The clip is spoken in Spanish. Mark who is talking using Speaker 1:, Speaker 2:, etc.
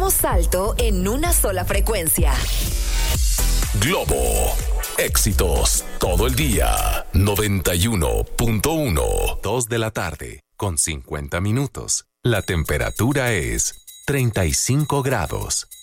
Speaker 1: Damos salto en una sola frecuencia.
Speaker 2: Globo. Éxitos todo el día. 91.1. 2 de la tarde con 50 minutos. La temperatura es 35 grados.